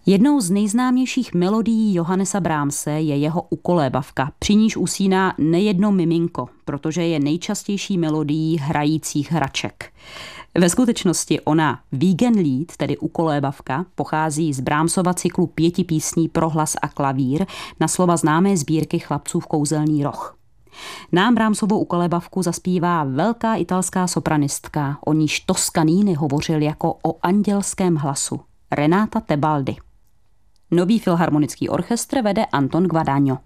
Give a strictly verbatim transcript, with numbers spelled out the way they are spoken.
Jednou z nejznámějších melodií Johannesa Brahmse je jeho ukolébavka, při níž usíná nejedno miminko, protože je nejčastější melodií hrajících hraček. Ve skutečnosti ona Wiegenlied, tedy ukolébavka, pochází z Brahmsova cyklu pěti písní pro hlas a klavír na slova známé sbírky Chlapcův kouzelný roh. Nám Brahmsovu ukolébavku zaspívá velká italská sopranistka, o níž Toscanini hovořil jako o andělském hlasu, Renata Tebaldi. Nový filharmonický orchestr vede Anton Guadagno.